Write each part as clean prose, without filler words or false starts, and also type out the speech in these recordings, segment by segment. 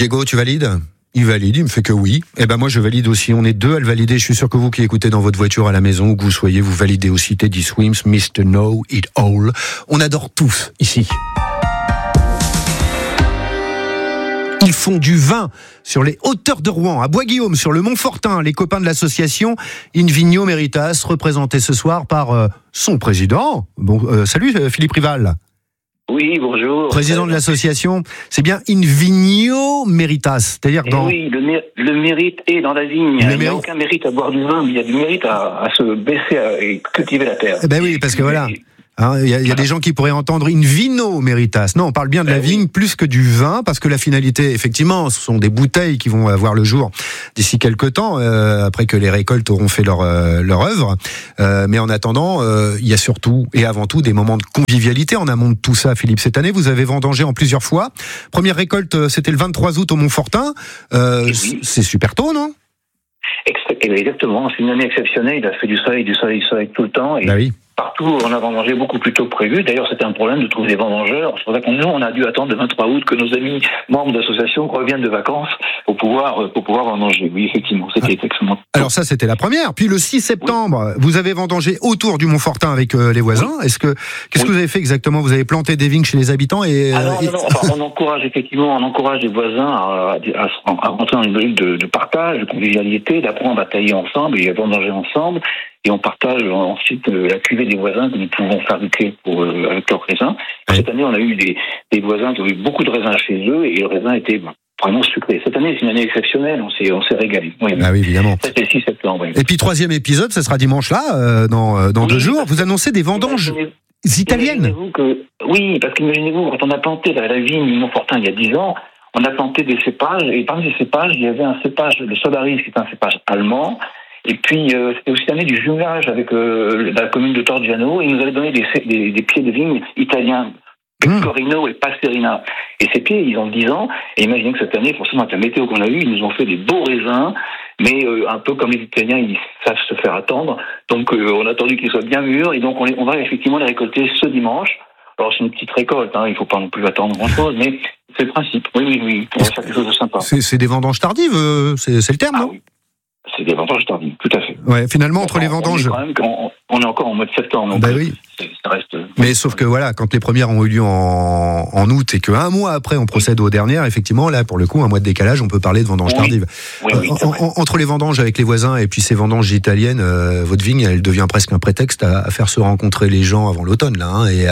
Diego, tu valides ? Il valide, il me fait que oui. Eh ben moi je valide aussi, on est deux à le valider. Je suis sûr que vous qui écoutez dans votre voiture à la maison, où que vous soyez, vous validez aussi Teddy Swims, Mr. Know It All. On adore tous ici. Ils font du vin sur les hauteurs de Rouen, à Bois-Guillaume, sur le Mont-Fortin. Les copains de l'association In Vigno Meritas, représentés ce soir par son président. Salut Philippe Rival. Oui, bonjour. Président de l'association, c'est bien In Vigno Meritas, c'est-à-dire dans... Oui, le mérite est dans la vigne. Il n'y a aucun mérite à boire du vin, mais il y a du mérite à se baisser et cultiver la terre. Eh ben oui, parce que voilà... Il y a des gens qui pourraient entendre In Vino Meritas. Non, on parle bien de la vigne plus que du vin, parce que la finalité, effectivement, ce sont des bouteilles qui vont voir le jour d'ici quelques temps, après que les récoltes auront fait leur œuvre. Mais en attendant, il y a surtout et avant tout des moments de convivialité en amont de tout ça, Philippe. Cette année, vous avez vendangé en plusieurs fois. Première récolte, c'était le 23 août au Mont-Fortin. Oui. C'est super tôt, non ? Exactement, c'est une année exceptionnelle. Il a fait du soleil tout le temps. Et oui. Partout, on a vendangé beaucoup plus tôt que prévu. D'ailleurs, c'était un problème de trouver des vendangeurs. C'est pour ça qu'on a dû attendre le 23 août que nos amis membres d'association reviennent de vacances pour pouvoir vendanger. Oui, effectivement, c'était extrêmement. Alors ça, c'était la première. Puis le 6 septembre, vous avez vendangé autour du Mont-Fortin avec les voisins. Oui. Qu'est-ce que vous avez fait exactement ? Vous avez planté des vignes chez les habitants et... Non. Enfin, on encourage les voisins à rentrer dans une logique de partage, de convivialité, d'apprendre à tailler ensemble et à vendanger ensemble. Et on partage ensuite la cuvée des voisins que nous pouvons fabriquer avec leurs raisins. Oui. Cette année, on a eu des voisins qui ont eu beaucoup de raisins chez eux et le raisin était vraiment sucré. Cette année, c'est une année exceptionnelle, on s'est régalé. Oui, évidemment. C'était le 6 septembre. Oui. Et puis troisième épisode, ça sera dimanche là, dans 2 jours. Vous annoncez des vendanges italiennes. Oui, parce qu'imaginez-vous, quand on a planté la vigne du Mont-Fortin il y a 10 ans, on a planté des cépages, et parmi ces cépages, il y avait un cépage, le Solaris, qui est un cépage allemand. Et puis, c'était aussi l'année du jumelage avec la commune de Torgiano. Ils nous avaient donné des pieds de vigne italiens, Pecorino et Passerina. Et ces pieds, ils ont 10 ans. Et imaginez que cette année, forcément, avec la météo qu'on a eue, ils nous ont fait des beaux raisins. Mais un peu comme les Italiens, ils savent se faire attendre. Donc, on a attendu qu'ils soient bien mûrs. Et donc, on va effectivement les récolter ce dimanche. Alors, c'est une petite récolte. Il ne faut pas non plus attendre grand-chose. Mais c'est le principe. Oui. On va faire quelque chose de sympa. C'est des vendanges tardives, c'est le terme, non ? Oui. C'est des vendanges tardives, tout à fait. Ouais, finalement, entre les vendanges... On est encore en mois de septembre, donc oui. Ça reste... Mais sauf que voilà, quand les premières ont eu lieu en août et qu'un mois après on procède aux dernières, effectivement, là, pour le coup, un mois de décalage, on peut parler de vendanges tardives. Oui, entre les vendanges avec les voisins et puis ces vendanges italiennes, votre vigne, elle devient presque un prétexte à faire se rencontrer les gens avant l'automne, là, et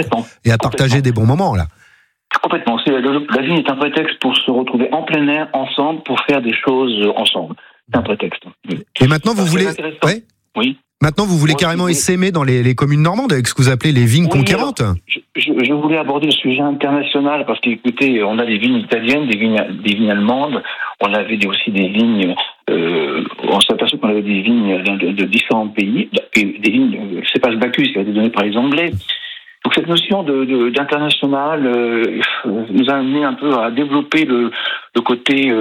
à partager des bons moments, là. Complètement. La vigne est un prétexte pour se retrouver en plein air, ensemble, pour faire des choses ensemble. C'est un prétexte. Et maintenant, vous voulez... Ouais. Oui. Maintenant, vous voulez carrément essaimer dans les communes normandes avec ce que vous appelez les vignes conquérantes. Alors, je voulais aborder le sujet international parce qu'écoutez, on a des vignes italiennes, des vignes allemandes, on avait aussi des vignes, on s'est aperçu qu'on avait des vignes de différents pays, des vignes cépage Bacchus qui avaient été données par les Anglais. Donc cette notion d'international nous a amené un peu à développer le côté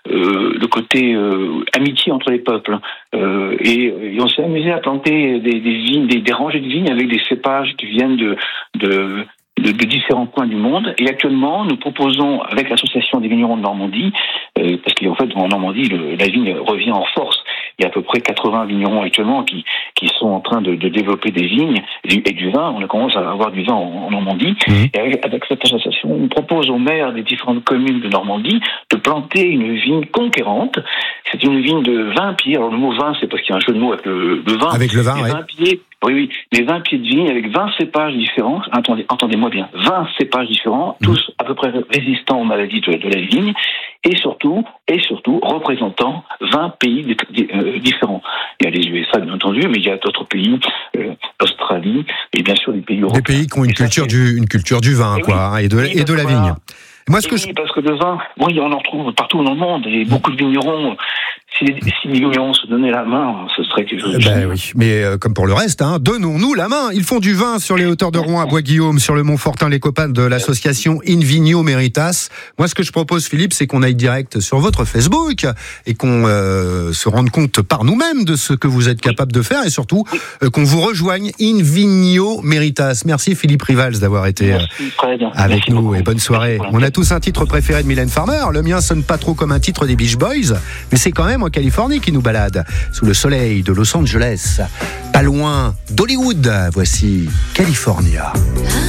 amitié entre les peuples. Et on s'est amusé à planter des rangées de vignes avec des cépages qui viennent de différents coins du monde. Et actuellement, nous proposons, avec l'association des vignerons de Normandie, parce qu'en fait, en Normandie, la vigne revient en force. Il y a à peu près 80 vignerons actuellement qui sont en train de développer des vignes et du vin. On commence à avoir du vin en Normandie. Et avec cette association, on propose aux maires des différentes communes de Normandie de planter une vigne conquérante. C'est une vigne de 20 pieds. Alors le mot vin, c'est parce qu'il y a un jeu de mots avec le vin. Avec le vin, oui. 20 pieds. Oui, mais 20 pieds de vigne avec 20 cépages différents. Entendez-moi bien. 20 cépages différents, tous à peu près résistants aux maladies de la vigne. Et surtout, représentant 20 pays différents. Il y a les USA, bien entendu, mais il y a d'autres pays, l'Australie, et bien sûr les pays européens. Des pays qui ont une culture du vin, quoi, et de la vigne. Moi, parce que le vin, on en retrouve partout dans le monde, et beaucoup de vignerons. Si les vignerons se donnaient la main, ce serait quelque chose. Oui, mais comme pour le reste, donnons-nous la main. Ils font du vin sur les hauteurs de Rouen à Bois-Guillaume, sur le Mont-Fortin, les copains de l'association In Vigno Meritas. Moi, ce que je propose, Philippe, c'est qu'on aille direct sur votre Facebook et qu'on se rende compte par nous-mêmes de ce que vous êtes capable de faire et surtout qu'on vous rejoigne In Vigno Meritas. Merci Philippe Rivals d'avoir été avec nous et bonne soirée. On a tous un titre préféré de Mylène Farmer. Le mien sonne pas trop comme un titre des Beach Boys, mais c'est quand même en Californie qui nous balade, sous le soleil de Los Angeles, pas loin d'Hollywood. Voici California.